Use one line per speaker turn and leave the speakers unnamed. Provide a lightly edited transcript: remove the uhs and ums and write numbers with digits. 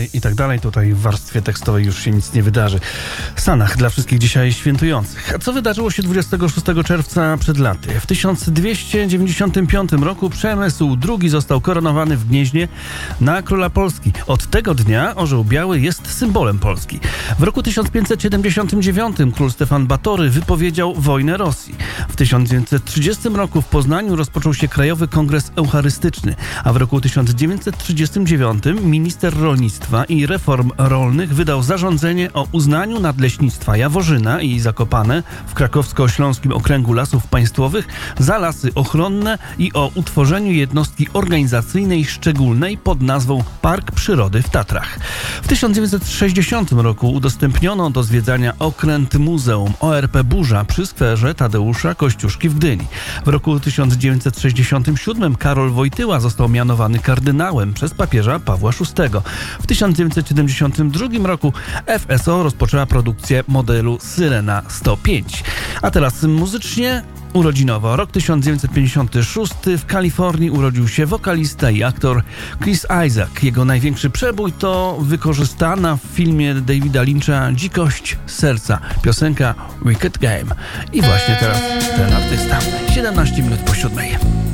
i tak dalej. Tutaj w warstwie tekstowej już się nic nie wydarzy. Sanach dla wszystkich dzisiaj świętujących. A co wydarzyło się 26 czerwca przed laty? W 1295 roku Przemysł II został koronowany w Gnieźnie na króla Polski. Od tego dnia orzeł biały jest symbolem Polski. W roku 1579 król Stefan Batory wypowiedział wojnę Rosji. W 1930 roku w Poznaniu rozpoczął się Krajowy Kongres Eucharystyczny, a w roku 1939 minister rolnictwa i reform rolnych wydał zarządzenie o uznaniu nadleśnictwa Jaworzyna i Zakopane w krakowsko-śląskim okręgu lasów państwowych za lasy ochronne i o utworzeniu jednostki organizacyjnej szczególnej pod nazwą Park Przyrody w Tatrach. W 1960 roku udostępniono do zwiedzania okręt Muzeum ORP Burza przy skwerze Tadeusza Kościuszki w Gdyni. W roku 1967 Karol Wojtyła został mianowany kardynałem przez papieża Pawła VI. W 1972 roku FSO rozpoczęła produkcję modelu Syrena 105. A teraz muzycznie urodzinowo. Rok 1956. W Kalifornii urodził się wokalista i aktor Chris Isaak. Jego największy przebój to wykorzystana w filmie Davida Lyncha Dzikość serca, piosenka Wicked Game. I właśnie teraz ten artysta. 17 minut po 7.